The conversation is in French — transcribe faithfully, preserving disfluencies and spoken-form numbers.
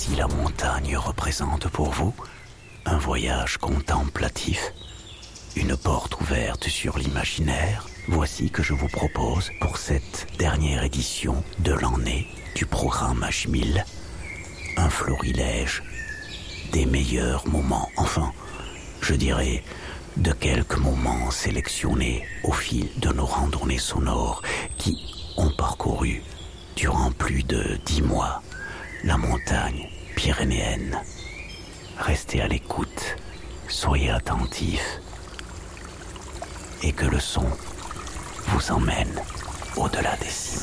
si la montagne représente pour vous un voyage contemplatif, une porte ouverte sur l'imaginaire, voici que je vous propose pour cette dernière édition de l'année du programme H mille, un florilège des meilleurs moments, enfin, je dirais, de quelques moments sélectionnés au fil de nos randonnées sonores qui ont parcouru durant plus de dix mois la montagne pyrénéenne. Restez à l'écoute, soyez attentifs et que le son vous emmène au-delà des cimes.